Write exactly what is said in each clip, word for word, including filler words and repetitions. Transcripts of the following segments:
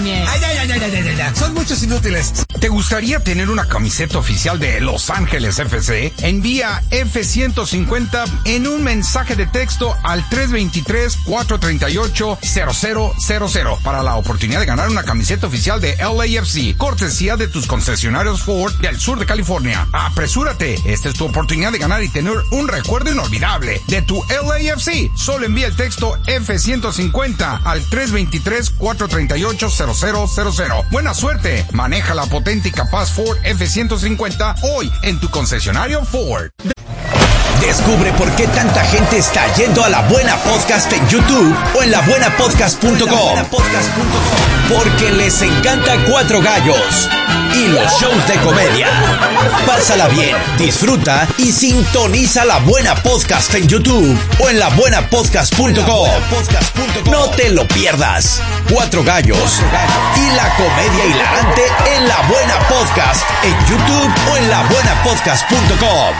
Núñez. Ay, ay, ay, ay, ay, ay, ay, son muchos inútiles. ¿Te gustaría tener una camiseta oficial de Los Ángeles F C? Envía F ciento cincuenta en un mensaje de texto al tres dos tres, cuatro tres ocho, cero cero cero cero para la oportunidad de ganar una camiseta oficial de L A F C, cortesía de tus concesionarios Ford del sur de California. Apresúrate, esta es tu oportunidad de ganar y tener un recuerdo inolvidable de tu L A F C. Solo envía el texto F ciento cincuenta al tres dos tres, cuatro tres ocho, cero cero cero cero. Buena suerte, maneja la potente y capaz Ford F ciento cincuenta hoy en tu concesionario Ford. Descubre por qué tanta gente está yendo a La Buena Podcast en YouTube o en la buena podcast punto com. Porque les encanta Cuatro Gallos y los shows de comedia. Pásala bien, disfruta y sintoniza La Buena Podcast en YouTube o en la buena podcast punto com. No te lo pierdas. Cuatro Gallos y la comedia hilarante en La Buena Podcast en YouTube o en la buena podcast punto com.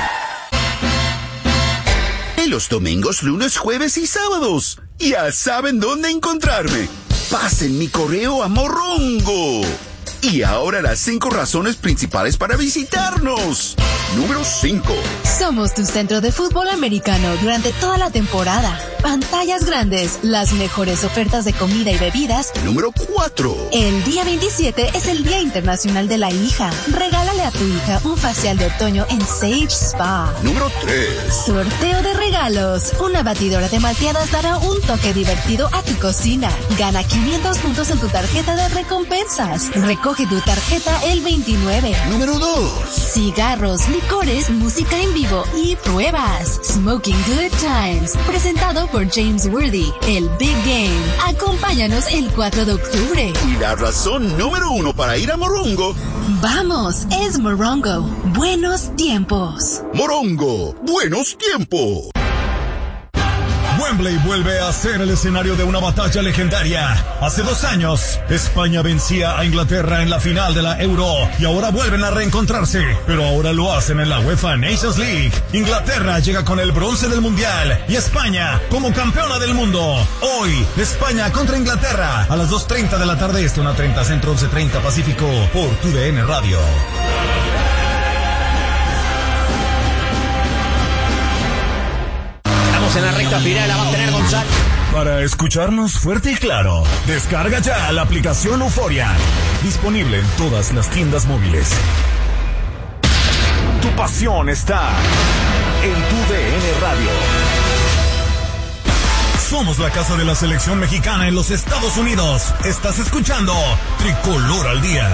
Los domingos, lunes, jueves y sábados. Ya saben dónde encontrarme. Pasen mi correo a Morongo. Y ahora las cinco razones principales para visitarnos. Número cinco. Somos tu centro de fútbol americano durante toda la temporada. Pantallas grandes, las mejores ofertas de comida y bebidas. Número cuatro. El día veintisiete es el Día Internacional de la Hija. Regálale a tu hija un facial de otoño en Sage Spa. Número tres. Sorteo de regalos. Una batidora de malteadas dará un toque divertido a tu cocina. Gana quinientos puntos en tu tarjeta de recompensas. Recoge tu tarjeta el veintinueve. Número dos. Cigarros, licores, música en vivo y pruebas. Smoking Good Times. Presentado por James Worthy. El Big Game. Acompáñanos el cuatro de octubre. Y la razón número uno para ir a Morongo. Vamos, es Morongo. Buenos tiempos. Morongo, buenos tiempos. Wembley vuelve a ser el escenario de una batalla legendaria. Hace dos años, España vencía a Inglaterra en la final de la Euro y ahora vuelven a reencontrarse, pero ahora lo hacen en la UEFA Nations League. Inglaterra llega con el bronce del Mundial y España como campeona del mundo. Hoy, España contra Inglaterra a las dos treinta de la tarde este, una treinta centro, once treinta pacífico por tu D N Radio. En la recta final la va a tener González. Para escucharnos fuerte y claro, descarga ya la aplicación Euforia. Disponible en todas las tiendas móviles. Tu pasión está en tu D N Radio. Somos la casa de la selección mexicana en los Estados Unidos. Estás escuchando Tricolor al Día.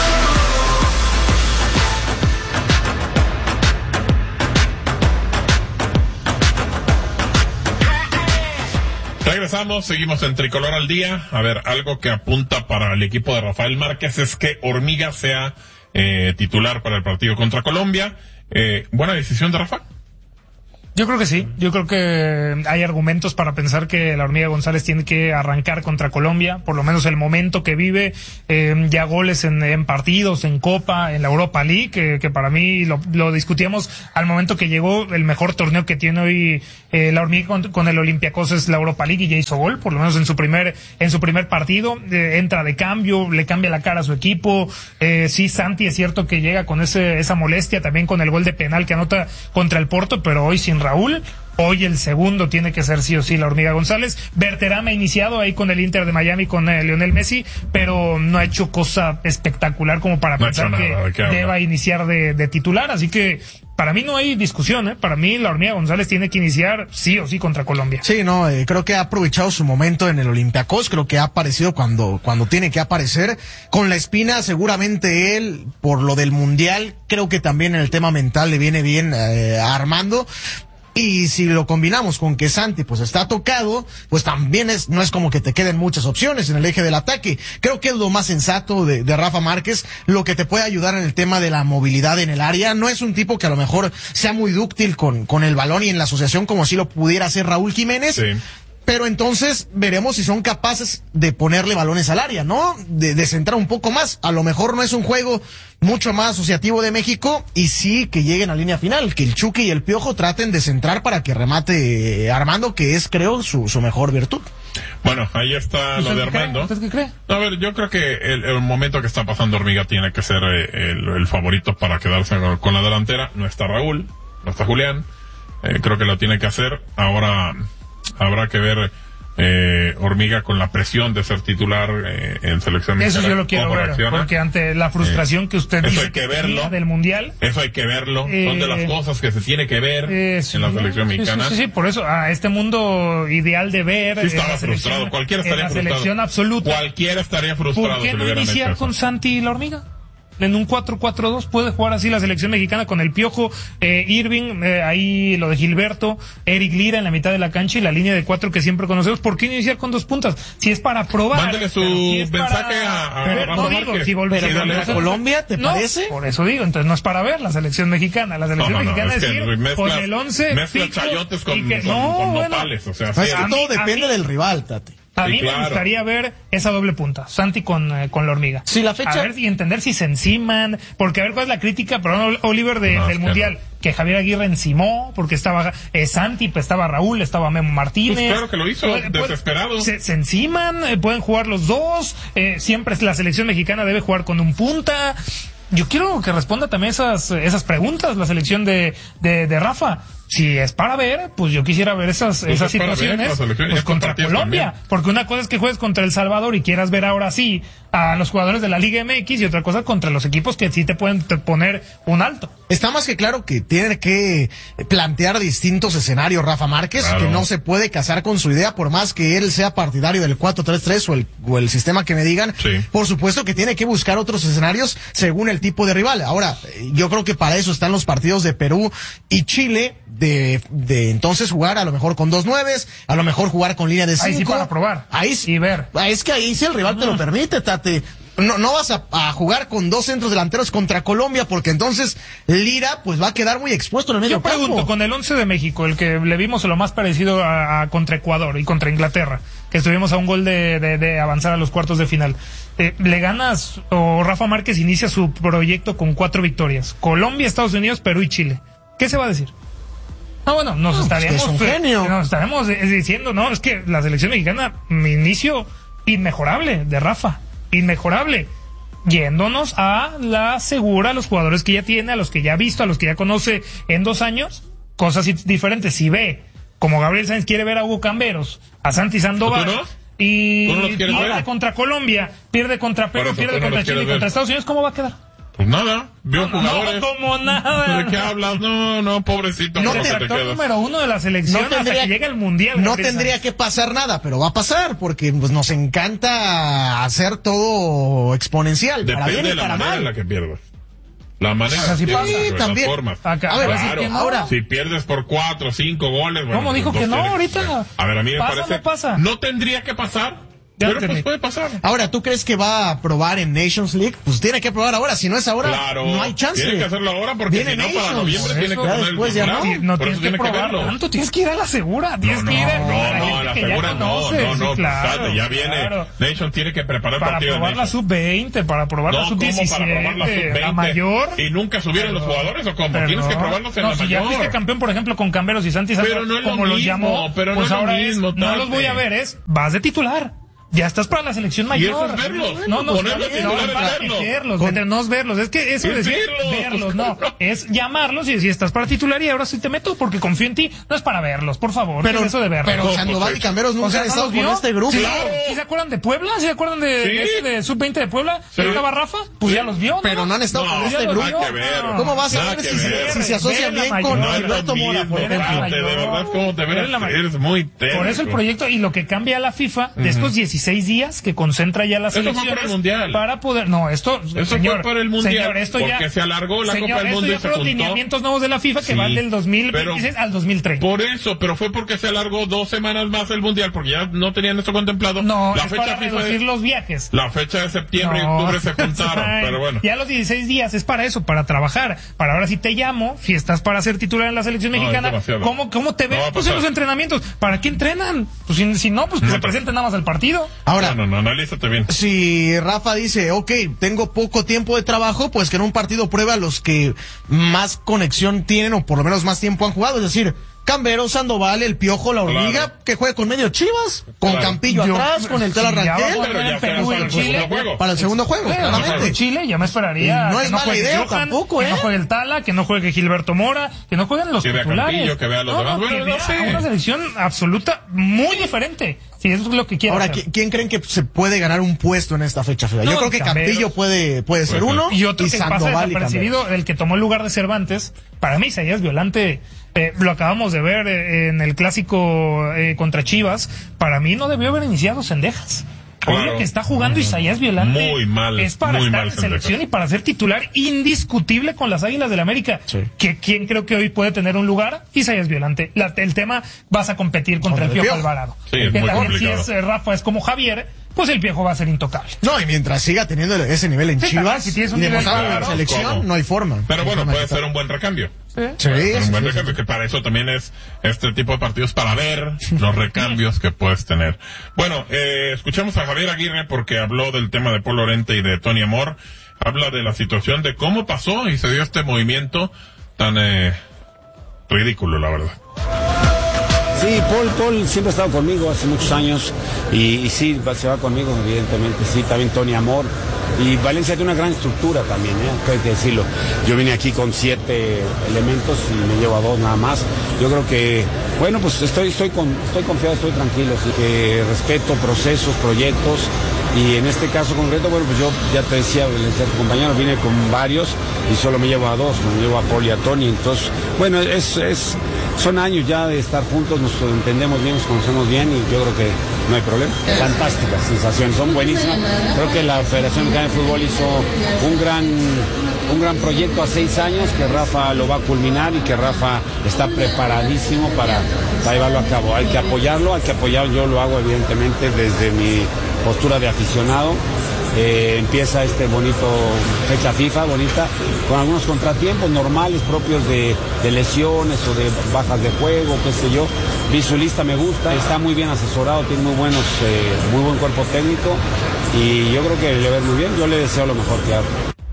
Regresamos, seguimos en Tricolor al Día. A ver, algo que apunta para el equipo de Rafael Márquez es que Hormiga sea eh, titular para el partido contra Colombia. Eh, ¿Buena decisión de Rafa? Yo creo que sí, yo creo que hay argumentos para pensar que la Hormiga González tiene que arrancar contra Colombia, por lo menos el momento que vive, eh, ya goles en, en partidos, en Copa, en la Europa League, que, que para mí lo, lo discutíamos al momento que llegó, el mejor torneo que tiene hoy eh, la Hormiga con, con el Olympiacos es la Europa League y ya hizo gol, por lo menos en su primer en su primer partido, eh, entra de cambio, le cambia la cara a su equipo, eh, sí, Santi es cierto que llega con ese esa molestia, también con el gol de penal que anota contra el Porto, pero hoy sin Raúl. Hoy el segundo tiene que ser sí o sí la Hormiga González. Berterame ha iniciado ahí con el Inter de Miami con eh, Lionel Messi, pero no ha hecho cosa espectacular como para no pensar que, que deba iniciar de, de titular, así que para mí no hay discusión, ¿eh? Para mí la Hormiga González tiene que iniciar sí o sí contra Colombia. Sí, no, eh, creo que ha aprovechado su momento en el Olympiacos, creo que ha aparecido cuando, cuando tiene que aparecer. Con la espina, seguramente él, por lo del Mundial, creo que también en el tema mental le viene bien eh, a Armando. Y si lo combinamos con que Santi pues está tocado, pues también es no es como que te queden muchas opciones en el eje del ataque. Creo que es lo más sensato de, de Rafa Márquez, lo que te puede ayudar en el tema de la movilidad en el área. No es un tipo que a lo mejor sea muy dúctil con, con el balón y en la asociación como si lo pudiera hacer Raúl Jiménez. Sí. pero entonces veremos si son capaces de ponerle balones al área, ¿no? De, de centrar un poco más. A lo mejor no es un juego mucho más asociativo de México y sí que lleguen a línea final, que el Chucky y el Piojo traten de centrar para que remate Armando, que es, creo, su, su mejor virtud. Bueno, ahí está lo de Armando. ¿Usted qué cree? A ver, yo creo que el, el momento que está pasando Hormiga tiene que ser eh, el, el favorito para quedarse con, con la delantera. No está Raúl, no está Julián. Eh, creo que lo tiene que hacer. Ahora habrá que ver eh, Hormiga con la presión de ser titular eh, en selección mexicana. Eso yo lo quiero ver, reacciona. Porque ante la frustración eh, que usted dice hay que, que verlo del Mundial. Eso hay que verlo. Eh, Son de las cosas que se tiene que ver eh, sí, en la selección sí, mexicana. Sí, sí, sí, por eso, a este mundo ideal de ver. Sí estaba frustrado, cualquiera estaría en la frustrado. selección absoluta. Cualquiera estaría frustrado. ¿Por qué si no iniciar con Santi y la Hormiga? En un cuatro cuatro dos puede jugar así la selección mexicana con el Piojo, eh, Irving, eh, ahí lo de Gilberto, Eric Lira en la mitad de la cancha y la línea de cuatro que siempre conocemos. ¿Por qué iniciar con dos puntas? Si es para probar. Mándele su si es mensaje para... a, a pero, no digo, si volvemos a Colombia, ¿te no, parece? Por eso digo, entonces no es para ver la selección mexicana. La selección no, no, mexicana no, es, es que ir mezclas, con el once mezcla fijo chayotes con, y que, con, no, con bueno, nopales, o sea, es que todo mí, depende mí, del rival, Tati. A sí, mí claro. me gustaría ver esa doble punta, Santi con, eh, con la Hormiga. Sí, la fecha. A ver y entender si se enciman, porque a ver cuál es la crítica, perdón, Oliver, de, no, del Mundial. No. Que Javier Aguirre encimó, porque estaba eh, Santi, pues estaba Raúl, estaba Memo Martínez. Pues claro que lo hizo, puede, desesperado. Puede, se, se enciman, eh, pueden jugar los dos, eh, siempre la selección mexicana debe jugar con un punta. Yo quiero que responda también esas, esas preguntas, la selección de, de, de Rafa. Si es para ver, pues yo quisiera ver esas, pues esas situaciones ver, pues contra Colombia. También. Porque una cosa es que juegues contra El Salvador y quieras ver ahora sí a los jugadores de la Liga M X y otra cosa contra los equipos que sí te pueden te poner un alto. Está más que claro que tiene que plantear distintos escenarios Rafa Márquez, claro. Que no se puede casar con su idea por más que él sea partidario del cuatro tres tres o el, o el sistema que me digan. Sí. Por supuesto que tiene que buscar otros escenarios según el tipo de rival. Ahora, yo creo que para eso están los partidos de Perú y Chile, de, de entonces jugar a lo mejor con dos nueves, a lo mejor jugar con línea de cinco. Ahí sí para probar. Ahí sí. Y ver. Es que ahí sí el rival mm. te lo permite, Tate. No, no vas a, a jugar con dos centros delanteros contra Colombia porque entonces Lira pues va a quedar muy expuesto en el medio campo. Yo pregunto, campo. Con el once de México, el que le vimos lo más parecido a, a contra Ecuador y contra Inglaterra, que estuvimos a un gol de, de, de avanzar a los cuartos de final. Eh, ¿Le ganas o Rafa Márquez inicia su proyecto con cuatro victorias? Colombia, Estados Unidos, Perú y Chile. ¿Qué se va a decir? No, bueno, nos no, estaríamos, es un genio. nos estaremos diciendo, no, es que la selección mexicana, mi inicio inmejorable de Rafa. Inmejorable, yéndonos a la segura, a los jugadores que ya tiene, a los que ya ha visto, a los que ya conoce en dos años, cosas diferentes. Si ve, como Gabriel Sáenz quiere ver a Hugo Camberos, a Santi Sandoval, ¿no? y ¿No pierde ver? contra Colombia, pierde contra Perú, eso, pierde no contra Chile y contra ver. Estados Unidos, ¿cómo va a quedar? Pues nada, vio no, jugadores. No, como nada. ¿De qué hablas? No, no, pobrecito. No, no el actor número uno de la selección no tendría, hasta que llega el Mundial. No tendría que pasar nada, pero va a pasar porque pues, nos encanta hacer todo exponencial. Depende para bien y de la para manera mal. en la que pierdas. La manera Así que pasa. pierdas, Sí, también. formas. Acá, a ver, claro, no. ahora. Si pierdes por cuatro o cinco goles, bueno. ¿Cómo dijo pues, que no tiene, ahorita? A ver, a mí me ¿Pasa parece. o no pasa? No tendría que pasar. Ya Pero entendí. pues puede pasar. Ahora, ¿tú crees que va a probar en Nations League? Pues tiene que probar ahora. Si no es ahora, Claro, no hay chance. tiene que hacerlo ahora porque Viene si no, para Nations. noviembre Por tiene eso, que ya poner después el ya titular. no. No Por tienes eso que tiene que probar verlo. tanto, tienes que ir a la segura, tienes No, que ir a no, a no, gente la que ya segura no, conoces, no, no, sí, claro, espérate, ya viene. claro. Nation tiene que preparar el Para partido de probar la Nation. sub veinte, para probar No, la sub ¿cómo para probar la sub diecisiete, veinte? la mayor. ¿Y nunca subieron los jugadores o cómo? Pero Tienes que no. probarlos en no, la si mayor. ya fuiste campeón, por ejemplo, con Camberos y Santi Sandoval, Pero no es lo como los mismo, llamó, pero no pues es lo ahora mismo, es, no Tate. los voy a ver, es, vas de titular. Ya estás para la selección mayor. Y eso es verlos. No, no, Ponerlos no, titulares, no, verlos. verlos, Con... no es verlos. Es que eso es decir verlos. verlos, no. Es llamarlos y decir, estás para titular y ahora sí te meto porque confío en ti. No es para verlos, por favor. Pero, ¿qué es eso de verlos? pero No, Sandoval pues, y Camberos nunca o sea, han ¿no estado los vio? con este grupo. Sí, Claro. ¿Y se acuerdan de Puebla? ¿Se acuerdan de, Sí. de ese de sub veinte de Puebla? Sí. ¿Ahí estaba Rafa? Pues ya los vio, ¿no? Pero no han estado No, con ya este los grupo. nada que ver. ¿Cómo vas a Nada ver que si, se- ver. si se asocian Ve la bien con mayor. No es lo Alberto Mora, mismo, por ejemplo? Tate, de verdad, como te Ve la ves, mayor. eres muy técnico. Por eso el proyecto y lo que cambia la FIFA de estos diecisiete dieciséis días que concentra ya las Eso elecciones. fue para el Mundial. Para poder, no, esto, Eso señor, fue para el Mundial. Señor, esto porque ya, se alargó la señor, Copa del Mundo esto y ya se fueron juntó. lineamientos nuevos de la FIFA que Sí, van del dos mil veintiséis pero, al dos mil treinta. Por eso, pero fue porque se alargó dos semanas más el Mundial, porque ya no tenían esto contemplado. No, la es fecha para FIFA reducir de, los viajes. La fecha de septiembre No. y octubre se juntaron, pero bueno. Ya los dieciséis días es para eso, para trabajar. Para ahora si te llamo, si estás para ser titular en la selección No, mexicana, es demasiado. ¿cómo, cómo te ven? No va a Pues en pasar. los entrenamientos. ¿Para qué entrenan? Pues si, si no, pues que No, se pero- presenten nada más al partido. Ahora, No, no, no, analízate bien. si Rafa dice, ok, tengo poco tiempo de trabajo, pues que en un partido prueba a los que más conexión tienen o por lo menos más tiempo han jugado. Es decir, Cambero, Sandoval, el Piojo, la Hormiga, Claro. que juegue con medio Chivas, con Claro. Campillo Yo- atrás, con el Tela si ya va a Rangel, jugar Pero ya en será Perú para y el Chile. segundo juego. para el segundo juego, Bueno, claramente. en Chile ya me esperaría. Y no que es no mala juegue idea Johan, tampoco, que ¿eh? no juegue el Tala, que no juegue Gilberto Mora, que no jueguen los Que vea titulares. Campillo, que vea a los demás. Bueno, que no vea sé. una selección absoluta muy diferente. Si eso es lo que quiere Ahora, hacer. ¿qui- ¿quién creen que se puede ganar un puesto en esta fecha fea? No, Yo creo que Camberos. Campillo puede, puede ser Puede ser. uno Y otro que pasa Sandoval y desapercibido, Camberos. el que tomó el lugar de Cervantes, para mí Isaías Violante, eh, lo acabamos de ver eh, en el clásico eh, contra Chivas, para mí no debió haber iniciado Cendejas. Hoy Claro. lo que está jugando Isaías Violante Muy mal, es para muy estar mal en selección Cendejas. y para ser titular indiscutible con las Águilas del América. Sí. Que ¿quién creo que hoy puede tener un lugar? Isaías Violante. La- el tema, vas a competir contra Contra el el Piojo Piojo. Alvarado. Sí, es que muy también complicado. si es eh, Rafa, es como Javier, pues el Piojo va a ser intocable. No, y mientras siga teniendo ese nivel en Sí, también, Chivas si tienes un y nivel demostrarlo en la claro, selección, ¿cómo? no hay forma. Pero No hay bueno, forma puede de ser un buen recambio. Sí, Puede ser sí, un buen sí, recambio, que para eso también es este tipo de partidos, para ver los recambios que puedes tener. Bueno, eh, escuchamos a Javier Aguirre porque habló del tema de Paul Lorente y de Tony Amor. Habla de la situación de cómo pasó y se dio este movimiento tan eh, ridículo, la verdad. Sí, Paul, Paul siempre ha estado conmigo hace muchos años y, y sí, va- se va conmigo, evidentemente, sí, también Tony Amor. Y Valencia tiene una gran estructura también, ¿eh? Hay que decirlo. Yo vine aquí con siete elementos y me llevo a dos nada más. Yo creo que, bueno, pues estoy, estoy, con, estoy confiado, estoy tranquilo, así que respeto procesos, proyectos. Y en este caso concreto, bueno, pues yo ya te decía, le decía a tu compañero, vine con varios y solo me llevo a dos, me llevo a Paul y a Tony. Entonces, bueno, es, es, son años ya de estar juntos, nos entendemos bien, nos conocemos bien y yo creo que no hay problema. Fantásticas sensaciones, son buenísimas. Creo que la Federación Mexicana de Fútbol hizo un gran, un gran proyecto a seis años, que Rafa lo va a culminar y que Rafa está preparadísimo para, para llevarlo a cabo. Hay que apoyarlo, hay que apoyarlo, yo lo hago evidentemente desde mi postura de aficionado. Eh, empieza este bonito fecha FIFA, bonita, con algunos contratiempos normales propios de, de lesiones o de bajas de juego, qué sé yo. Vi su lista, me gusta, está muy bien asesorado, tiene muy buenos, eh, muy buen cuerpo técnico y yo creo que le va a ir muy bien. Yo le deseo lo mejor, claro.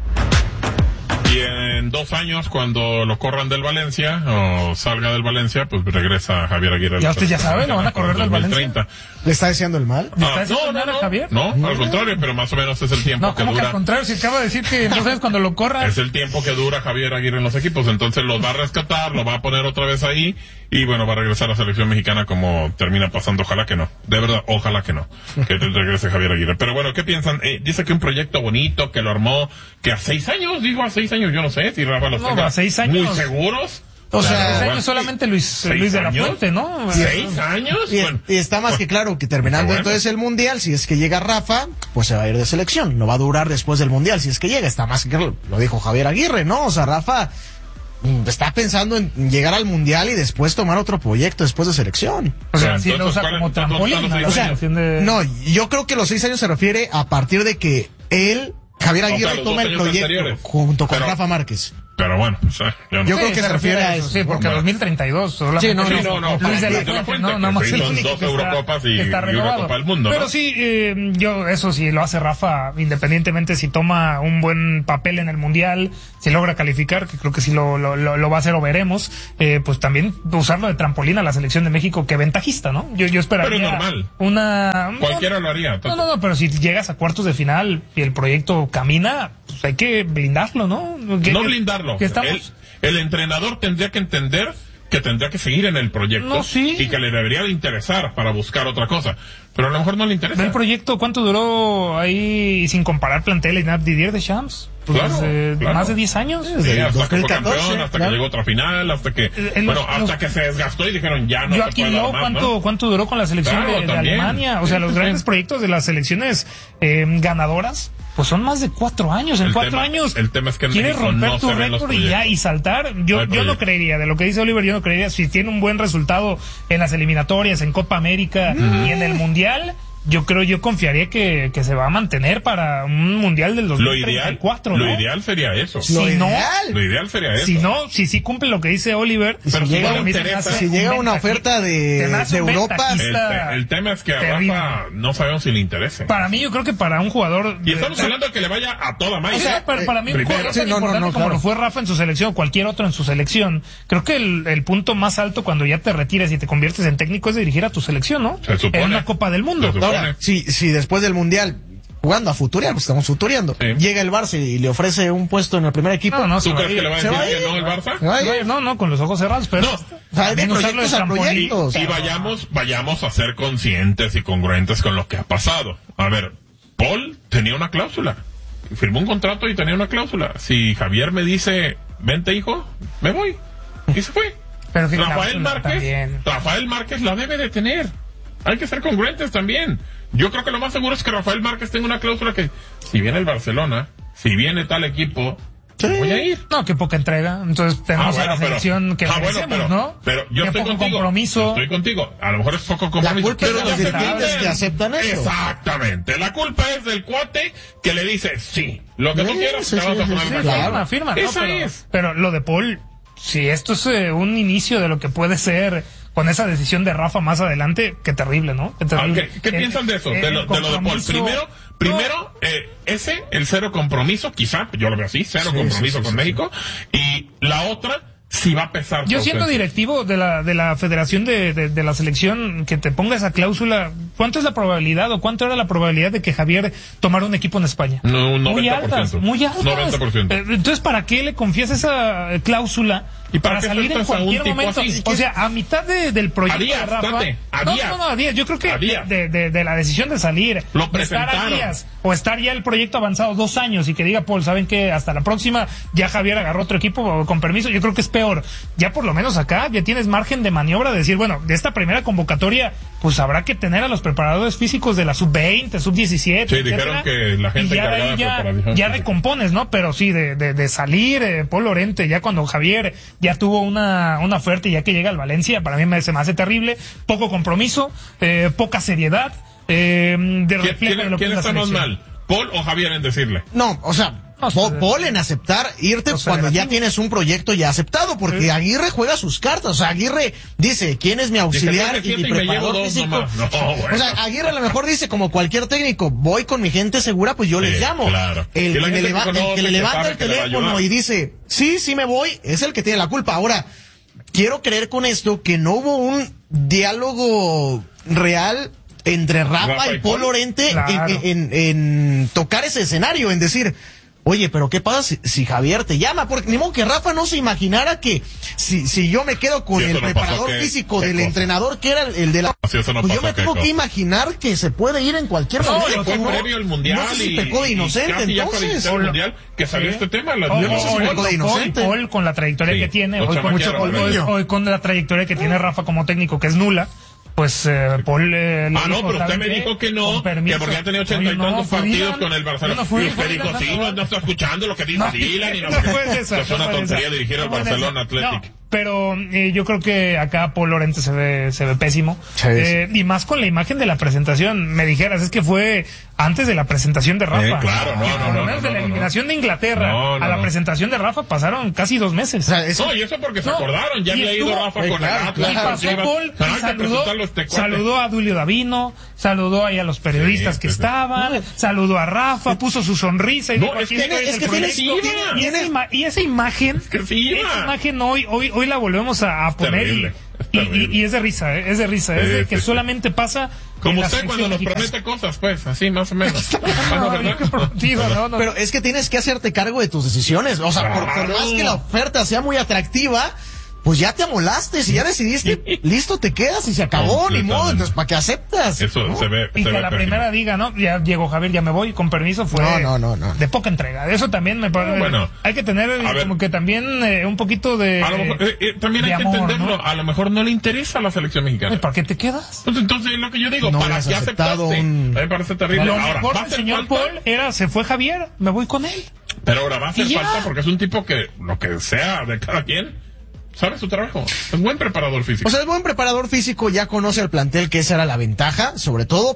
Y en dos años, cuando lo corran del Valencia o salga del Valencia, pues regresa Javier Aguirre. Ya usted ya sabe, lo van a correr del Valencia. dos mil treinta. ¿Le está deseando el mal? ¿Le está Ah, diciendo no, no, nada, no, Javier? no, al contrario, pero más o menos es el tiempo No, que como que dura. al contrario, si acaba de decir que entonces cuando lo corra. Es el tiempo que dura Javier Aguirre en los equipos, entonces los va a rescatar, lo va a poner otra vez ahí y bueno, va a regresar a la selección mexicana como termina pasando, ojalá que no, de verdad, ojalá que no, que regrese Javier Aguirre. Pero bueno, ¿qué piensan? Eh, dice que un proyecto bonito, que lo armó, que a seis años, digo a seis años, yo no sé si Rafa los No, tenga a seis años. muy seguros. O sea, Seis bueno, años solamente Luis, ¿seis Luis de la años? Fuente, ¿no? ¿Seis años? Y, Bueno, y está más bueno, que claro que terminando bueno. entonces el Mundial, si es que llega Rafa, pues se va a ir de selección. No va a durar después del Mundial, si es que llega. Está más que claro, lo dijo Javier Aguirre, ¿no? O sea, Rafa mm, está pensando en llegar al Mundial y después tomar otro proyecto después de selección. O sea, Entonces, si lo usa ¿cuál- como entonces, trampolín. ¿dónde están a la los O sea, selección de- no, yo creo que los seis años se refiere a partir de que él, Javier O sea, Aguirre, los toma dos el años proyecto anteriores. junto con Pero- Rafa Márquez. Pero bueno, o sea, yo no Yo sé. creo que se refiere a eso. Sí, porque Bueno. dos mil treinta y dos solamente. Sí, no, Sí, no, no, Luis de la Luis de la Fuente, Fuente, no, que nada más hizo el dos único que está- Eurocopas y- que está y una renovado. Copa del Mundo, ¿no? Pero sí, eh, yo, eso sí, lo hace Rafa, independientemente si toma un buen papel en el Mundial, si logra calificar, que creo que sí lo, lo, lo, lo va a hacer o veremos, eh, pues también usarlo de trampolín a la selección de México, que ventajista, ¿no? Yo, yo esperaría Pero normal. una... Cualquiera lo haría. No, no, no, pero si llegas a cuartos de final y el proyecto camina, pues hay que blindarlo, ¿no? Que- No que- blindarlo. Que estamos... El, el entrenador tendría que entender que tendría que seguir en el proyecto no, sí. y que le debería de interesar para buscar otra cosa. Pero a lo mejor no le interesa. ¿El proyecto cuánto duró ahí, sin comparar plantel, en Didier Deschamps? Pues Claro, eh, claro. Más de diez años. Sí, hasta que fue dos mil catorce, campeón, hasta claro. que llegó a otra final, hasta que, En bueno, los- hasta los- que se desgastó y dijeron ya no se Joaquín puede dar Lowe, más, ¿cuánto, ¿no? ¿cuánto duró con la selección Claro, de, de también. Alemania? O sea, Sí, los sí, grandes sí. proyectos de las selecciones eh, ganadoras, pues son más de cuatro años. En El cuatro tema- años el tema es que en quieres México romper no tu se ven los récord y ya proyectos. y saltar. Yo, No hay yo no proyecto. creería, de lo que dice Oliver, yo no creería. Si tiene un buen resultado en las eliminatorias, en Copa América y en el Mundial, yo creo, yo confiaría que, que se va a mantener para un Mundial del dos Lo mil treinta y ideal, cuatro, ¿no? lo ideal sería eso. Si Lo no, ideal. Lo ideal sería eso. si no, si sí cumple lo que dice Oliver, Pero si llega no le un- interesa, si llega una oferta de- de Europa, el, te- el tema es que a terrible. Rafa no sabemos si le interese. Para mí, yo creo que para un jugador. Y estamos hablando de que le vaya a toda O máquina. sea, para, para mí, un Primero. jugador Sí, tan no, no, importante no, como claro. lo fue Rafa en su selección o cualquier otro en su selección, creo que el, el punto más alto cuando ya te retiras y te conviertes en técnico es dirigir a tu selección, ¿no? Se supone. En una Copa del Mundo. Se supone. Ahora, si, si después del Mundial, jugando a futurear, pues estamos futureando, Sí. llega el Barça y le ofrece un puesto en el primer equipo. No, no, se ¿Tú va a crees ir. que le va a Se decir va a que ir. no el Barça? Se va a ir. No, no, con los ojos cerrados, pero. No. O sea, hay de también usarlo proyectos a trampolín. proyectos. Y vayamos, vayamos a ser conscientes y congruentes con lo que ha pasado. A ver, Paul tenía una cláusula. Firmó un contrato y tenía una cláusula. Si Javier me dice, vente hijo, me voy. Y se fue. Pero que Rafael cláusula Márquez, también. Rafael Márquez la debe de tener. Hay que ser congruentes también. Yo creo que lo más seguro es que Rafael Márquez tenga una cláusula que, si viene el Barcelona, si viene tal equipo, Sí. voy a ir. No, qué poca entrega. Entonces tenemos Ah, a la bueno, selección que ah, bueno, merecemos, pero, ¿no? pero yo Qué estoy poco contigo. compromiso. Yo estoy contigo. A lo mejor es poco La compromiso. culpa es de pero los ya dirigentes aceptan. que aceptan eso. Exactamente. La culpa es del cuate que le dice, sí, lo que tú Sí, quieras, sí, te sí, vamos a sí, poner sí, una claro. cláusula. Firma, firma, ¿no? Esa pero, es. pero lo de Paul, si esto es eh, un inicio de lo que puede ser con esa decisión de Rafa más adelante, qué terrible, ¿no? Qué Ah, terrible. ¿Qué, qué El- piensan de eso? el De lo, de lo de Paul. compromiso- Primero, primero eh, ese, el cero compromiso, quizá, yo lo veo así, cero Sí, compromiso sí, sí, con sí, México. Y la otra, si va a pesar. Yo su siendo ausencia. directivo de la, de la federación de, de, de la selección que te ponga esa cláusula, ¿cuánto es la probabilidad o cuánto era la probabilidad de que Javier tomara un equipo en España? No, un Muy noventa por ciento. altas, muy altas. noventa por ciento. Eh, Entonces, ¿para qué le confías esa eh, cláusula? ¿Y para qué salir en sueltas a un cualquier tipo momento. así? O sea, a mitad de, del proyecto A días, de Rafa. date, a no, días. no, no, a días. Yo creo que A días. de, de, de la decisión de salir, Lo de estar a presentaron. días, o estar ya el proyecto avanzado dos años y que diga, Paul, ¿saben qué? Hasta la próxima, ya Javier agarró otro equipo con permiso. Yo creo que es peor. Ya por lo menos acá ya tienes margen de maniobra de decir, bueno, de esta primera convocatoria, pues habrá que tener a los preparadores físicos de la sub veinte, sub diecisiete. Sí, dijeron que la gente y ya de encargada ahí de ya, preparación ya física. recompones, ¿no? Pero sí, de, de, de salir, eh, Paul Lorente, ya cuando Javier ya tuvo una, una oferta y ya que llega al Valencia, para mí me, se me hace terrible, poco compromiso, eh, poca seriedad, eh, de ¿Quién, reflejo de quién, lo que quién es la está más selección. mal? ¿Paul o Javier en decirle? No, o sea, No, Po- sí. Paul en aceptar irte Los cuando ya federativos. tienes un proyecto ya aceptado, porque Sí. Aguirre juega sus cartas. O sea, Aguirre dice, ¿quién es mi auxiliar Dice, y "No mi me siento y me llevo preparador dos físico?" nomás. No, bueno. O sea, Aguirre a lo mejor dice, como cualquier técnico, voy con mi gente segura, pues yo Sí, les llamo. claro. El, Y la que, me gente que leva- el conoce, que le que levanta sabe el que le va a teléfono ayudar. y dice, sí, sí me voy, es el que tiene la culpa. Ahora, quiero creer con esto que no hubo un diálogo real entre Rafa, Rafa y y Paul Paul. Lorente Claro. en, en- en tocar ese escenario, en decir, oye, pero ¿qué pasa si, si Javier te llama? Porque ni modo que Rafa no se imaginara que si, si yo me quedo con Si eso el no preparador pasó, ¿qué- físico qué del cosa? entrenador que era el, el de la... Si eso no pues yo pasó, me ¿qué tengo que cosa? imaginar que se puede ir en cualquier No, momento. y fue ¿no? previo al mundial. No sé si y- pecó de y inocente, casi ya para entonces. iniciar el mundial que salió Sí. este tema. La, O- yo no o- sé o si el fue- poco de Paul, inocente. Paul con la trayectoria Sí, que tiene, lo hoy con, chamaquearon, hoy- ¿verdad? hoy con la trayectoria que tiene Rafa como técnico, que es nula, pues eh, Paul... eh, le Ah, no, dijo, pero usted ¿saben me qué? dijo que no, Con permiso. que porque ya tenía ochenta y Oye, no, tantos fue partidos Dylan. con el Barcelona. Yo no fui, y usted fue dijo, Dylan, sí, no. no, no está escuchando lo que dice No, Dylan y no, no sé qué. fue esa, Que es no una fue tontería esa. dirigir al No fue Barcelona esa. Athletic. No, pero eh, yo creo que acá Paul Lorente se ve, se ve pésimo. Sí, Eh, y más con la imagen de la presentación. Me dijeras, es que fue antes de la presentación de Rafa. Eh, claro, no, Que no, por no, lo menos no, de la no, eliminación de Inglaterra No, no, a la no. presentación de Rafa pasaron casi dos meses. O sea, eso- No, y eso porque se No, acordaron. Ya y había ido estuvo- Rafa Eh, con claro, el Atlas. Y claro, pasó Chivas. Paul Ah, y que saludó, presentarlo a este cuate. saludó a Dulio Davino, saludó ahí a los periodistas Sí, que sí, sí. estaban, saludó a Rafa, puso su sonrisa y No, dijo, es "Aquí que- estoy en es el que tienes- proyecto". tienes- y, esa ima- y esa imagen, que sí iba. esa imagen hoy, hoy, hoy la volvemos a, a poner y, terrible, es y, y- terrible. y es de risa, ¿eh? es de risa, es Sí, de sí, que sí. solamente pasa en Como la usted cuando selección nos mexicana. promete cosas, pues, así más o menos. Ah, no, No, ¿verdad? yo que prometido, no, no. Pero es que tienes que hacerte cargo de tus decisiones. O sea, por, por Claro. más que la oferta sea muy atractiva, pues ya te amolaste, si ya decidiste, listo, te quedas y se acabó, ni modo, entonces ¿para qué aceptas? Eso ¿no? se ve. Y se que ve la pésimo. primera diga, ¿no? Ya llegó Javier, ya me voy, con permiso, fue No, no, no, no. de poca entrega. Eso también me parece. Bueno, hay que tener a ver. como que también eh, un poquito de. A lo mejor, eh, eh, también de hay que amor, entenderlo. ¿no? A lo mejor no le interesa a la selección mexicana. ¿Para qué te quedas? Pues entonces es lo que yo digo, No ¿para hubieras qué aceptado aceptaste? un- A mí me parece terrible. Lo Ahora, mejor va a del hacer señor falta, Paul era, se fue Javier, me voy con él. pero ahora va a hacer Y ya. falta porque es un tipo que lo que sea de cada quien sabe su trabajo. Es buen preparador físico. O sea, es buen preparador físico, ya conoce al plantel, que esa era la ventaja, sobre todo,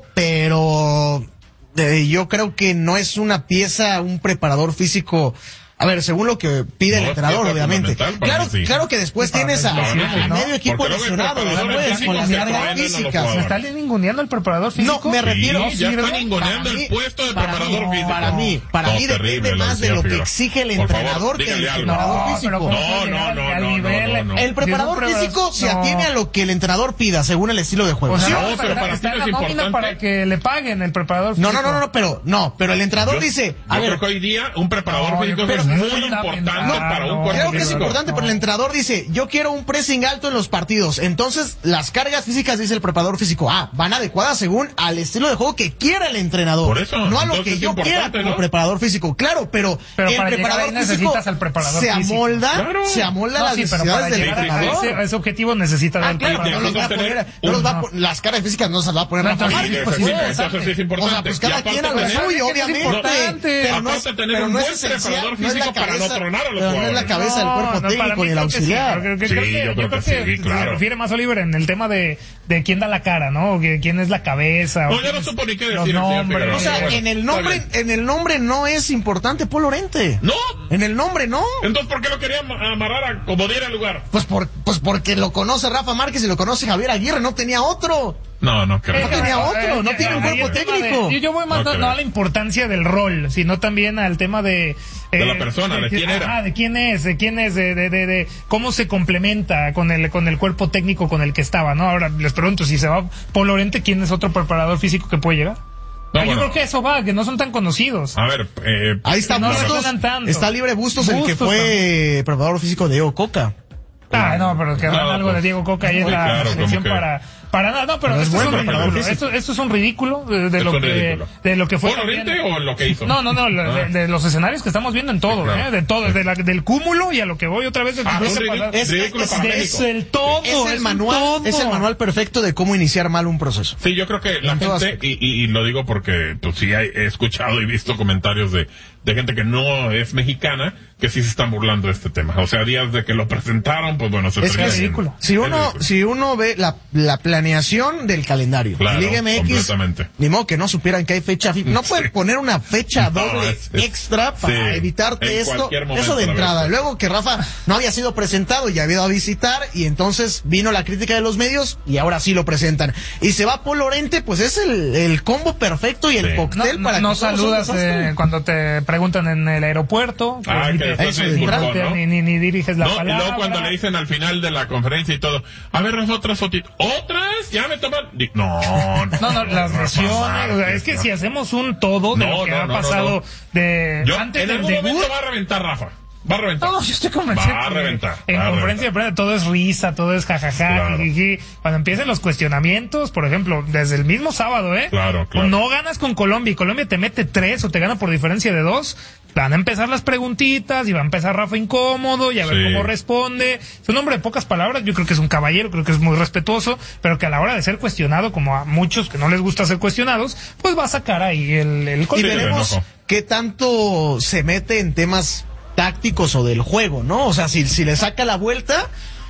pero eh, yo creo que no es una pieza, un preparador físico. A ver, según lo que pide el No, entrenador, es pieza obviamente. fundamental para Claro, mí, sí. claro que después Para tienes a, las a ¿no? medio equipo Porque luego el lesionado, preparador después, físico con las se cargas truena en los físicas. jugadores. ¿Se está ninguneando el preparador físico? No, me refiero. Sí, ya sirve- está ninguneando para el puesto de para preparador mí, físico. Para mí, para No, mí depende terrible, más de señor lo que Figueroa. exige el Por favor, entrenador que el dígale algo. preparador No, físico. pero ¿cómo No, puede no, llegar no, al no, nivel? no, no. El preparador Si es un físico se no. atiene a lo que el entrenador pida, según el estilo de juego. O sea, ¿Sí? no, no, pero para está ti en no la es nómina importante. para que le paguen el preparador No, físico. no, no, no, pero no, pero el entrenador Yo- dice, a yo ver, creo que hoy día un preparador No, físico pero es es muy fundamental. importante para un No, cuerpo creo que es físico. importante, pero el entrenador dice, yo quiero un pressing alto en los partidos. Entonces, las cargas físicas, dice el preparador físico, ah, van adecuadas según al estilo de juego que quiera el entrenador. Por eso, no a lo entonces que es yo quiera importante, como ¿no? preparador físico. Claro, pero, Pero el para llegar preparador ahí físico necesitas al preparador se físico. amolda, Claro. se amolda No, las sí, pero para necesidades del llegar a entrenador. ese, a ese objetivo necesita Ah, del claro, y no los va a tener poner, no los va a un- pon- las cargas físicas no se las va a poner No, Rafa entonces, Márquez, Sí, pues, eso sí, sí, exacto. eso sí es importante. O sea, pues Y cada aparte quien a lo tener- suyo, es obviamente. importante. Pero no es, Aparte tener pero un no es buen esencial, preparador no es la físico para no cabeza, tronar a los pero no es la jugadores. cabeza del cuerpo No, no, para técnico mí ni el creo que sí, auxiliar. creo que- Sí, creo que- yo creo que sí, claro. se refiere más, Oliver, en el tema de, de quién da la cara, ¿no? Que quién es la cabeza. No, o ya quién no es- supo ni qué los decir el señor nombres. Figueroa. O sea, Bueno, en el está nombre, bien. en el nombre no es importante Paul Lorente. No. En el nombre no. Entonces, ¿por qué lo quería am- amarrar a como diera el lugar? Pues por, pues porque lo conoce Rafa Márquez y lo conoce Javier Aguirre, no tenía otro. No, no creo. No tenía otro, Eh, no eh, tiene un ahí cuerpo el tema técnico. de- yo, yo voy más No no, creo. no a la importancia del rol, sino también al tema de... De la persona, de quién era. Ah, de quién es, de quién es, de, de, de, de cómo se complementa con el, con el cuerpo técnico con el que estaba, ¿no? Ahora les pregunto, si se va Paul Lorente, ¿quién es otro preparador físico que puede llegar? No, yo bueno. creo que eso va, que no son tan conocidos. A ver, eh, Ahí está no Bustos, suenan tanto. está libre Bustos, el que Bustos fue preparador físico de Diego Coca. Ah, no, pero que hagan No, algo pues, de Diego Coca ahí es sí, la claro, selección como que- para para nada, no, pero Pero es esto, es bueno, un preparador ridículo, físico. esto, esto es un ridículo de, de Es lo un que ridículo. de lo que fue ¿Paul también- Lorente o lo que hizo? No, no, no, la- Ah. de, de los escenarios que estamos viendo en todo, Sí, claro. ¿eh? De todo, de la, del cúmulo y a lo que voy otra vez del Ah, bloque un ridículo- pasado. es- ridículo es- para es México. el todo, Es el un manual, todo. es el manual perfecto de cómo iniciar mal un proceso. Sí, yo creo que la En todo gente, y, y, y lo digo porque pues sí hay- he escuchado y visto comentarios de, de gente que no es mexicana, que sí se están burlando de este tema. O sea, días de que lo presentaron, pues bueno, se Es que termina es yendo. ridículo. Si Es uno, ridículo. si uno ve la, la planeación del calendario, Claro, Liga M X, completamente. ni modo que no supieran que hay fecha FIFA. No pueden Sí. poner una fecha No, doble es- es- extra para sí, evitarte en esto. cualquier momento, Eso de la entrada. verdad. Luego que Rafa no había sido presentado y había ido a visitar, y entonces vino la crítica de los medios y ahora sí lo presentan. Y se va Paul Lorente, pues es el, el combo perfecto y el Sí. No, cóctel no, para no que todo sea un saludas desastre. eh, cuando te preguntan en el aeropuerto, que Ah, ni que te- después eso se de disculpó, ni, ¿no? ni, ni, ni diriges la No, y palabra. luego cuando le dicen al final de la conferencia y todo, a ver, las otras fotitos, ¿otras? Ya me toman. Di- No, No, no, las Rafa lesiones, o sea, Márquez, es que no. si hacemos un todo de No, lo que no, ha no, no, pasado no. de Yo, antes en del algún debut. momento va a reventar Rafa. Va a reventar. No, yo estoy convencido. Va a que reventar. En va a conferencia de reventar. prensa todo es risa, todo es jajaja, Claro. jijiji. Cuando empiecen los cuestionamientos, por ejemplo, desde el mismo sábado, ¿eh? Claro, claro. No ganas con Colombia y Colombia te mete tres o te gana por diferencia de dos. Van a empezar las preguntitas y va a empezar Rafa incómodo y a ver Sí. cómo responde. Es un hombre de pocas palabras, yo creo que es un caballero, creo que es muy respetuoso, pero que a la hora de ser cuestionado, como a muchos que no les gusta ser cuestionados, pues va a sacar ahí el, el Y color. veremos enojo. qué tanto se mete en temas tácticos o del juego, ¿no? O sea, si, si le saca la vuelta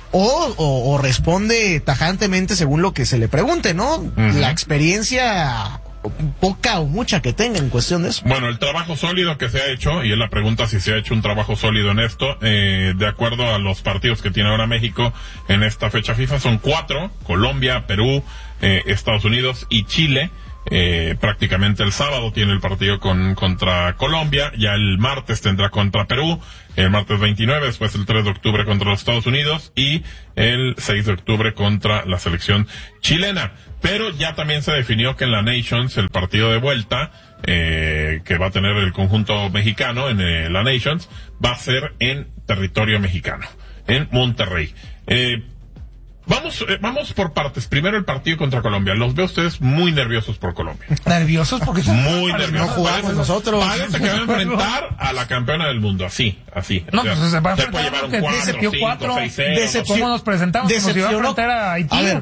o, o, o responde tajantemente según lo que se le pregunte, ¿no? La experiencia poca o mucha que tenga en cuestión de eso. Bueno, el trabajo sólido que se ha hecho, y es la pregunta si se ha hecho un trabajo sólido en esto, eh, de acuerdo a los partidos que tiene ahora México en esta fecha FIFA, son cuatro: Colombia, Perú, eh, Estados Unidos y Chile. Eh, prácticamente el sábado tiene el partido con contra Colombia, ya el martes tendrá contra Perú, el martes veintinueve, después el tres de octubre contra los Estados Unidos y el seis de octubre contra la selección chilena. Pero ya también se definió que en la Nations, el partido de vuelta, eh, que va a tener el conjunto mexicano en eh, la Nations, va a ser en territorio mexicano. en Monterrey. Eh, Vamos, eh, vamos por partes. Primero el partido contra Colombia. Los veo ustedes muy nerviosos por Colombia. ¿Nerviosos? Porque muy nerviosos. No jugamos parece, nosotros. Parece que va a enfrentar a la campeona del mundo. Así, así. No, o sea, pues se va a se puede enfrentar llevar un cuatro, cinco, seis, cero. ¿Cómo nos presentamos? Decepcionó. Como si iba a enfrentar a Haití. A ver,